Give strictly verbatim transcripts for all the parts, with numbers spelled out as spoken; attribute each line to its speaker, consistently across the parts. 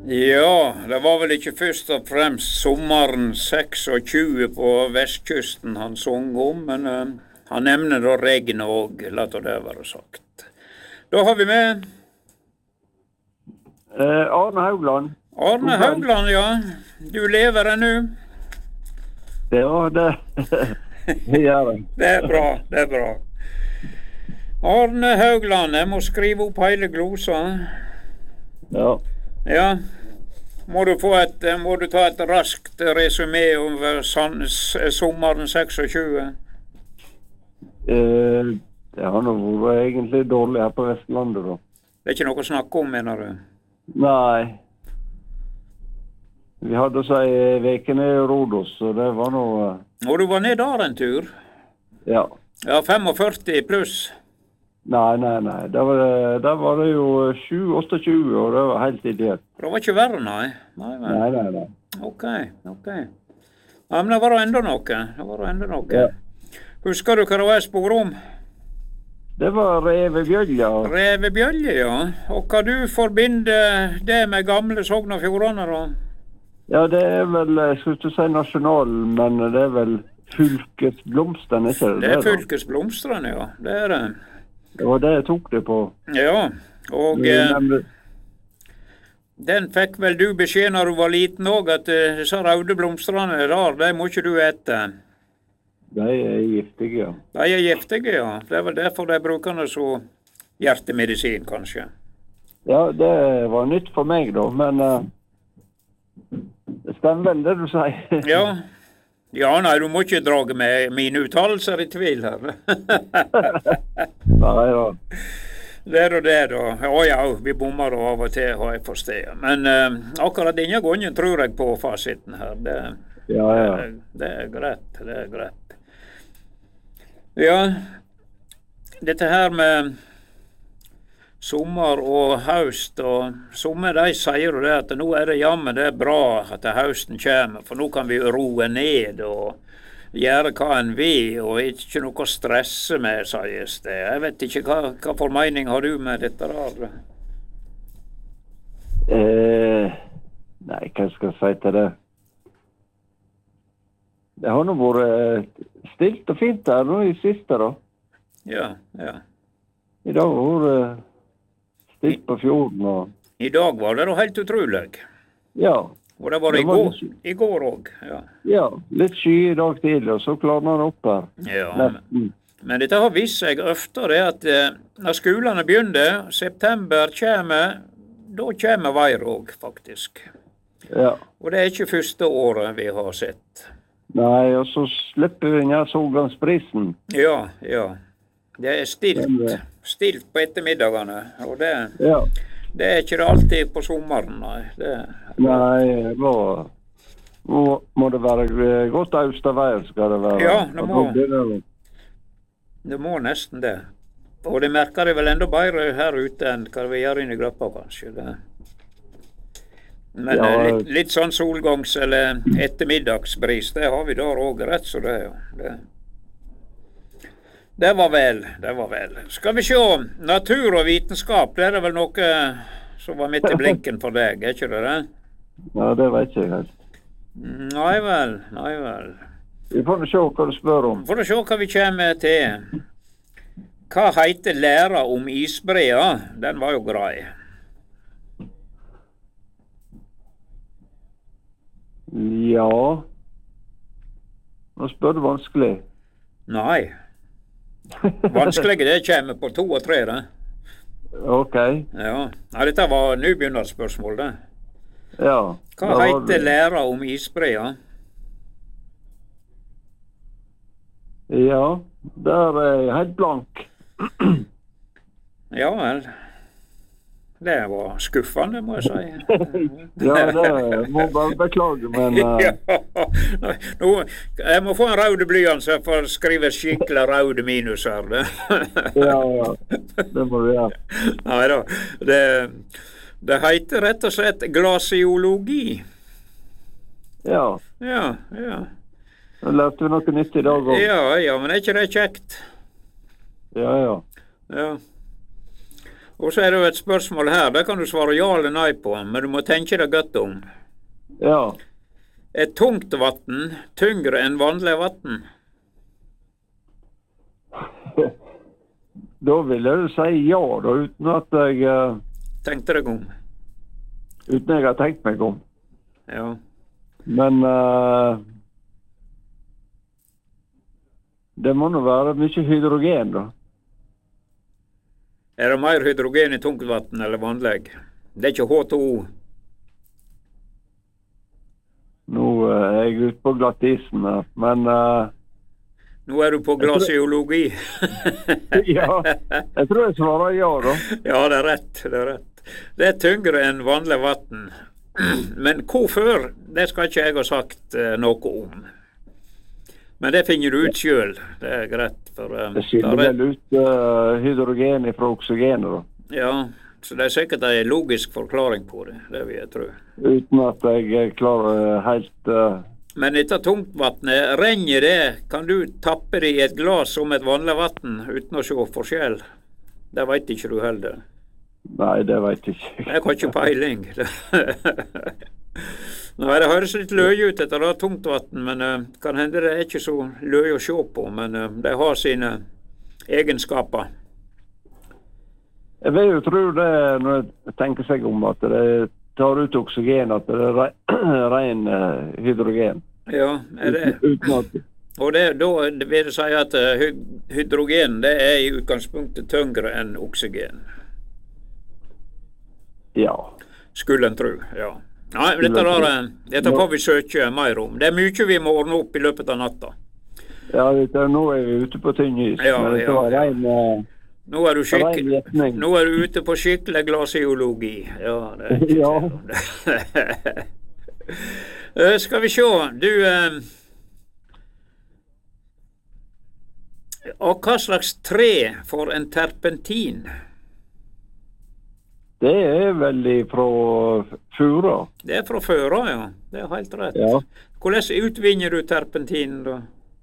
Speaker 1: Ja, det var vel ikke først og fremst sommeren tjueseks på vestkysten han sang om, men uh, han nevner da regn og la det være sagt. Da har vi med
Speaker 2: Eh, Arne Haugland.
Speaker 1: Arne Haugland, ja. Du lever ennå.
Speaker 2: Ja, det, det gjør jeg.
Speaker 1: Det er bra, det er bra. Arne Haugland, jeg må skrive opp hele glosa.
Speaker 2: Ja.
Speaker 1: Ja. Må du, få et, må du ta et raskt resumé over san- s- sommeren tjueseks?
Speaker 2: Eh, det har nå vært egentlig dårlig her på Vestlandet, da.
Speaker 1: Det er ikke noe å snakke om, mener du?
Speaker 2: Nei. Vi hadde oss ei veke ned i Rodos, så det var noe...
Speaker 1: Og du var ned der en tur?
Speaker 2: Ja.
Speaker 1: Ja, førtifem pluss.
Speaker 2: Nei, nei, nei. Der var det, der var det jo tjue tjueåtte, og det var helt ideelt.
Speaker 1: Det var ikke verre, nei? Nei, nei.
Speaker 2: Nei, nei, nei.
Speaker 1: Ok, ok. Ja, men det var da enda noe. Det var da enda noe.
Speaker 2: Ja.
Speaker 1: Husker du hva det var jeg spurte om?
Speaker 2: Det var revebjølja.
Speaker 1: Revebjølje, ja. Og hva du forbinder det med gamle Sogn og Fjordane, da?
Speaker 2: Ja, det er vel, jeg skulle ikke si nasjonal, men det er vel fylkesblomsten, ikke det?
Speaker 1: Det er
Speaker 2: da?
Speaker 1: fylkesblomstene, ja. Det er det.
Speaker 2: Det var det jeg tok det på.
Speaker 1: Ja, og
Speaker 2: Vi
Speaker 1: eh,
Speaker 2: nemlig-
Speaker 1: den fikk vel du beskjed når du var liten òg, at eh, disse røde blomstene der, de må ikke du ete.
Speaker 2: De er giftige, ja.
Speaker 1: De er giftige, ja. Det er vel derfor de bruker det så hjertemedisin, kanskje.
Speaker 2: Ja, det var nytt for meg da, men eh, det stemmer vel det du sier.
Speaker 1: Ja. Ja, nei, du må ikke drage med mine uttalelser i tvil her.
Speaker 2: Nei, ja.
Speaker 1: Det er jo det, da. Å ja, vi bommer da av og til, har jeg forstått. Men eh, akkurat denne gangen tror jeg på fasiten her. Det,
Speaker 2: Ja, ja.
Speaker 1: det, det er greit, det er greit. Ja, dette her med sommer og høst, og sommer de sier jo det at nå er det jammen det er bra at høsten kommer, for nå kan vi roe ned og gjøre hva en vil, og ikke noe å stresse med, sies det. Jeg vet ikke, hva, hva formening har du med dette der?
Speaker 2: Eh, nei, hva skal jeg si til det? Det har nå vært stilt og fint der nå i siste, da.
Speaker 1: Ja, ja.
Speaker 2: I dag har det vært stilt på fjorden, og
Speaker 1: I dag var det da helt utrolig.
Speaker 2: ja.
Speaker 1: Og det var det i
Speaker 2: Det var
Speaker 1: går,
Speaker 2: litt-
Speaker 1: i går òg. Ja.
Speaker 2: Ja, litt sky i dag tidlig, og så klarner det opp her.
Speaker 1: Ja, men,
Speaker 2: Nesten.
Speaker 1: men dette har vist seg ofte det at eh, når skolene begynner, september kommer, da kommer vær òg, faktisk.
Speaker 2: Ja.
Speaker 1: Og det er ikke første året vi har sett.
Speaker 2: Nei, og så slipper vi ned solgangsprisen.
Speaker 1: Ja, ja. Det er stilt,
Speaker 2: Den, eh,
Speaker 1: stilt på ettermiddagene, og det,
Speaker 2: Ja.
Speaker 1: det er ikke det alltid på sommeren, nei. Det,
Speaker 2: Nei, må, må, må det være eh, godt austavær, skal det være.
Speaker 1: Ja, det
Speaker 2: Og
Speaker 1: må.
Speaker 2: da blir det-
Speaker 1: det må nesten det. Og det merker det vel enda bedre her ute enn hva vi gjør inne i Grøppa, kanskje. Det. Men
Speaker 2: Ja,
Speaker 1: eh, litt, litt sånn solgangs- eller ettermiddagsbris, det har vi der òg, rett så det er jo. Det. det var vel, det var vel. Skal vi se, natur og vitenskap, det er det vel noe som var midt i blinken for deg, er ikke det det?
Speaker 2: Ja, det vet ikke jeg helt.
Speaker 1: Nei vel, nei vel.
Speaker 2: Vi får se hva du spør om.
Speaker 1: For å se hva vi kommer til. Hva heter læra om isbrea? Den var jo grei.
Speaker 2: Ja. Nå spør du vanskelig.
Speaker 1: Nei. Vanskelig det kommer på to og tre, det.
Speaker 2: Ok.
Speaker 1: Ja. Nei, dette var nybegynnerspørsmål, det.
Speaker 2: Ja.
Speaker 1: Hva
Speaker 2: Da var
Speaker 1: heter
Speaker 2: det-
Speaker 1: læra om isbrea?
Speaker 2: Ja, der er jeg helt blank.
Speaker 1: Ja vel. Det var skuffende, må jeg si.
Speaker 2: Ja, det må jeg bare beklage, men
Speaker 1: Ja,
Speaker 2: eh,
Speaker 1: nå, jeg må få en rød blyant så jeg får skrive skikkelig røde minuser. Det.
Speaker 2: ja, ja. Det må vi gjøre.
Speaker 1: Nei da. Det, det heter rett og slett glasiologi.
Speaker 2: Ja.
Speaker 1: Ja, ja.
Speaker 2: Da lærte vi noe nytt i dag òg.
Speaker 1: Ja, ja, men er ikke det kjekt?
Speaker 2: Ja, ja.
Speaker 1: Ja. Og så er det jo et spørsmål her, det kan du svare ja eller nei på, men du må tenke deg godt om.
Speaker 2: Ja.
Speaker 1: Er tungt vatten tyngre enn vanlig vatten?
Speaker 2: Da vil jeg si ja, da, uten at jeg uh,
Speaker 1: Tenkte deg om?
Speaker 2: Uten jeg har tenkt meg om.
Speaker 1: Ja.
Speaker 2: Men uh, det må nå være mye hydrogen, da.
Speaker 1: Er det mer hydrogen i tungt vatten eller vanlig? Det er ikke H to O.
Speaker 2: Nå uh, er jeg ute på glattisen her, men uh,
Speaker 1: Nå er du på glasiologi.
Speaker 2: ja, jeg tror jeg svarer ja, da.
Speaker 1: Ja, det er rett, det er rett. Det er tyngre enn vanlig vatten. Men hvorfor, det skal ikke jeg ha sagt uh, noe om. Men det finner du ut selv, det er greit. For, um,
Speaker 2: det skiller vel ut uh, hydrogen fra oksygenet, da.
Speaker 1: Ja, så det er sikkert en logisk forklaring på det, det vil jeg tro.
Speaker 2: Uten at jeg klarer helt... Uh,
Speaker 1: Men etter tungtvannet, renner det, kan du tappe det i et glas som et vanlig vatten uten å se forskjell? Det vet ikke du heller.
Speaker 2: Nei, det vet jeg ikke.
Speaker 1: Jeg har ikke peiling. Nei, det høres litt løye ut etter det tungtvann, men uh, kan hende det er ikke så løye å se på, men uh, det har sine egenskaper.
Speaker 2: Jeg vil jo tro det, når jeg tenker seg om at det tar ut oksygen, at det er ren uh, hydrogen.
Speaker 1: Ja, er det...
Speaker 2: Uten at...
Speaker 1: Og det, da vil det si at uh, hydrogen det er i utgangspunktet tyngre enn oksygen.
Speaker 2: Ja.
Speaker 1: Skulle en tro, ja. Nei, dette, der, dette får vi søke mer om. Det er mye vi må ordne opp i løpet av natta.
Speaker 2: Ja, dette, nå er vi ute på tynn is.
Speaker 1: Ja,
Speaker 2: men dette
Speaker 1: ja,
Speaker 2: var ren... Uh,
Speaker 1: Nå er, nå er du ute på skikkelig glasiologi. Ja, det er
Speaker 2: ja.
Speaker 1: uh, skal vi se. Du uh, Og hva slags tre får en terpentin?
Speaker 2: Det er vel fra fura.
Speaker 1: Det er fra fura, ja. Det er helt rett.
Speaker 2: Ja.
Speaker 1: Hvordan utvinner du terpentin da?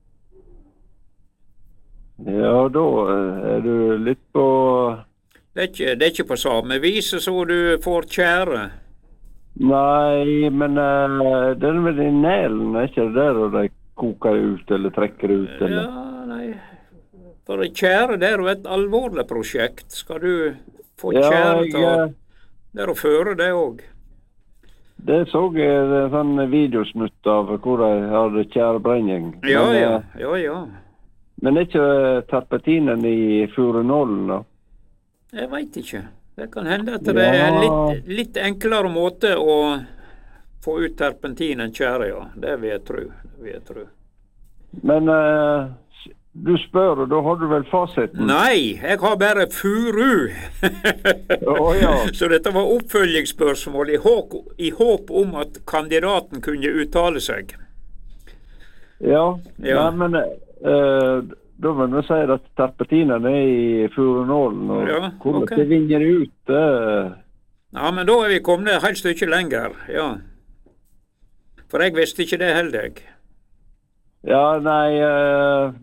Speaker 2: Ja, da er du litt på...
Speaker 1: Det er ikke, det er ikke på samme vis så du får tjære.
Speaker 2: Nei, men uh, den med den nælen, er ikke det der de koker ut eller trekker ut? Eller?
Speaker 1: Ja, nei. For tjære, det er jo et alvorlig prosjekt. Skal du få tjære til å... Det er å føre det også.
Speaker 2: Det så jeg en sånn videosnutt av hvor de hadde tjærebrenning.
Speaker 1: Ja,
Speaker 2: men,
Speaker 1: ja, ja, ja.
Speaker 2: Men er ikke terpentinen i furanollen da?
Speaker 1: Jeg vet ikke. Det kan hende at det er en litt, litt enklere måte å få ut terpentin enn tjære, ja. Det vil jeg tro. Det vil jeg tro.
Speaker 2: Men uh, du spør, og da har du vel fasiten?
Speaker 1: Nei, jeg har bare furu.
Speaker 2: oh, ja. Så
Speaker 1: dette var oppfølgingsspørsmål i håp, i håp om at kandidaten kunne uttale seg.
Speaker 2: Ja,
Speaker 1: ja.
Speaker 2: Nei, men... Uh, da vil vi si at terpentinen er i furanollen, og
Speaker 1: ja,
Speaker 2: hvordan
Speaker 1: okay.
Speaker 2: det vinner ut uh...
Speaker 1: Ja, men da er vi kommet et helt stykke lenger, ja. For jeg visste ikke det heller, jeg.
Speaker 2: Ja, nei uh...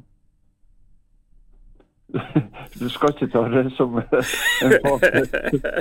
Speaker 2: Du skal ikke ta det som en fasit.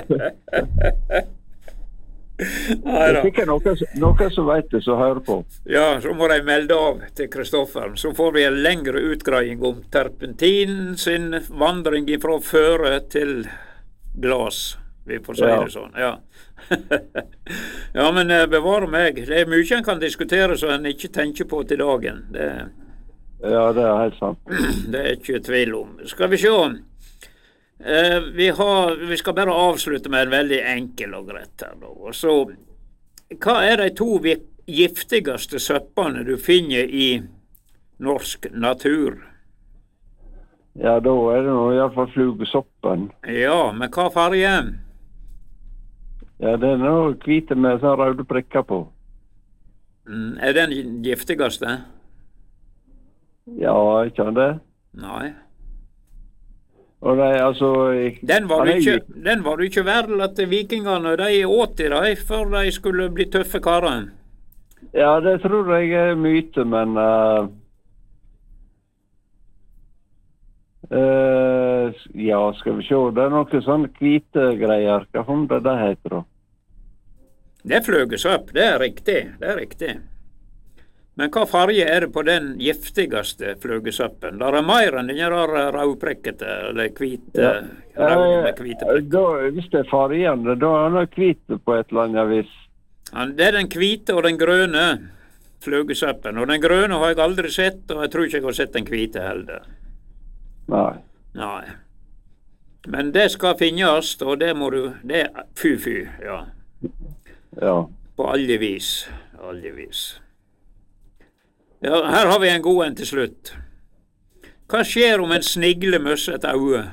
Speaker 2: Jeg fikk noen, noen som vet det, som hører på.
Speaker 1: Ja, så må de melde av til Kristoffer. Så får vi en lengre utgreiing om terpentin sin vandring fra føre til glas. Vi får si ja. Det sånn, ja. Ja, men bevare meg. Det er mye en kan diskutere som en ikke tenker på til dagen. Det,
Speaker 2: ja, det er helt sant.
Speaker 1: Det er ikke tvil om. Skal vi se. Uh, vi, har, vi skal bare avslutte med en veldig enkel og greit her. Og så, hva er de to giftigste søppene du finner i norsk natur?
Speaker 2: Ja, da er det nå i hvert fall flugesoppen.
Speaker 1: Ja, men hva farge?
Speaker 2: Ja, det er noe hvite med sånn røde prikker på.
Speaker 1: Mm, er den giftigste?
Speaker 2: Ja, ikke han det?
Speaker 1: Nei.
Speaker 2: Og de, altså,
Speaker 1: den, var ikke, den var du ikke verdt at vikingene de åt i dem før de skulle bli tøffe karer.
Speaker 2: Ja, det tror jeg er myte, men uh, uh, ja, skal vi se, det er noen sånne hvite greier. Hva hunder det heter da?
Speaker 1: Det er fløgesopp, det er riktig, det er riktig. Men hva farge er det på den giftigste fløgesoppen? Der er mer enn den der rødprekkete, eller hvite,
Speaker 2: Ja.
Speaker 1: rød med hvite
Speaker 2: Eh,
Speaker 1: prekker.
Speaker 2: da, hvis det er fargene, da er det hvite på et eller annet vis.
Speaker 1: Ja, det er den hvite og den grønne fløgesoppen. Og den grønne har jeg aldri sett, og jeg tror ikke jeg har sett den hvite heller.
Speaker 2: Nei.
Speaker 1: Nei. Men det skal finnes, og det må du, det er fy-fy, ja.
Speaker 2: Ja.
Speaker 1: På alle vis, alle vis. Ja, her har vi en god en til slutt. Hva skjer om en snigle møsser et øye?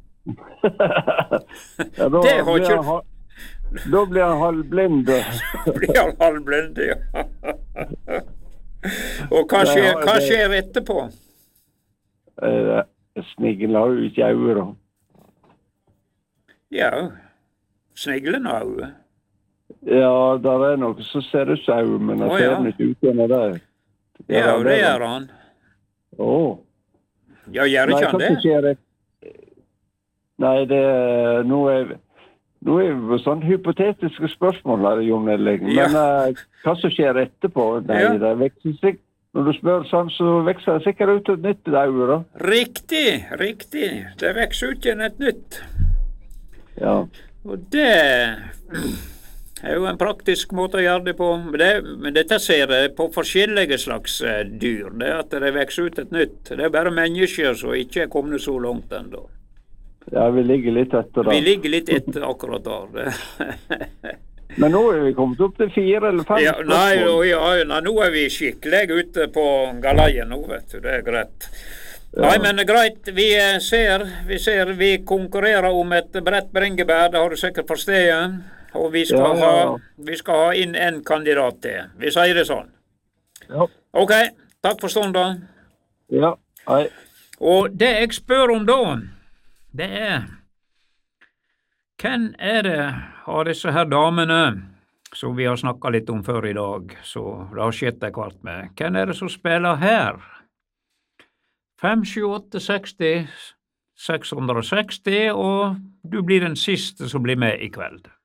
Speaker 2: ja da,
Speaker 1: Det har
Speaker 2: blir
Speaker 1: ikke-
Speaker 2: han, ha- da blir han halvblind.
Speaker 1: Blir han halvblind, ja. Og hva
Speaker 2: Nei,
Speaker 1: skjer,
Speaker 2: ja,
Speaker 1: hva
Speaker 2: det-
Speaker 1: skjer etterpå?
Speaker 2: Eh, Sniglen har jo ikke øyne. da.
Speaker 1: Ja, sniglen har øye.
Speaker 2: Ja, der er noe som ser ut som øyne, men jeg
Speaker 1: Å,
Speaker 2: ser
Speaker 1: ja.
Speaker 2: den ikke ut gjennom det.
Speaker 1: Ja, og det
Speaker 2: da?
Speaker 1: gjør han.
Speaker 2: Å.
Speaker 1: Ja, gjør
Speaker 2: Nei,
Speaker 1: ikke han
Speaker 2: hva
Speaker 1: det?
Speaker 2: som skjer et- Nei, det er, nå er nå er vi på sånn hypotetiske spørsmål her, Jon Elling. Men
Speaker 1: Ja.
Speaker 2: eh, hva som skjer etterpå? Nei,
Speaker 1: Ja.
Speaker 2: det vekser sik- Når du spør sånn, så vekser det sikkert ut et nytt øye, da.
Speaker 1: Riktig, riktig. Det vokser ut igjen et nytt.
Speaker 2: Ja.
Speaker 1: Og det er jo en praktisk måte å gjøre det på. Men, det, men dette ser jeg på forskjellige slags eh, dyr, det at det vokser ut et nytt. Det er bare mennesker som ikke er kommet så langt ennå.
Speaker 2: ja, vi ligger litt etter da.
Speaker 1: Vi ligger litt etter akkurat der.
Speaker 2: Men nå er vi kommet opp til fire eller fem
Speaker 1: Ja, nei,
Speaker 2: spørsmål.
Speaker 1: og ja, nei, nå er vi skikkelig ute på galeien nå, vet du. Det er greit. Nei, men greit. Vi eh, ser, vi ser, vi konkurrerer om et bredt bringebær, det har du sikkert forstått. Og vi skal,
Speaker 2: Ja, ja, ja.
Speaker 1: Ha, vi skal ha inn en kandidat til. Vi sier det sånn.
Speaker 2: Ja.
Speaker 1: Ok, takk for stunden.
Speaker 2: Ja, hei.
Speaker 1: Og det jeg spør om da, det er hvem er det av disse her damene som vi har snakket litt om før i dag, så det har skjedd et kvart med, hvem er det som spiller her? fem sju åtte seksti seks hundre og seksti, og du blir den siste som blir med i kveld.